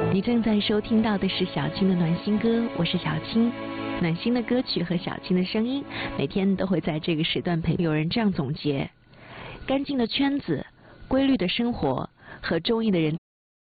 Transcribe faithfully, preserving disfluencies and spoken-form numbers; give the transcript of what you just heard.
你正在收听到的是小青的暖心歌，我是小青。暖心的歌曲和小青的声音，每天都会在这个时段陪。有人这样总结：干净的圈子、规律的生活和中意的人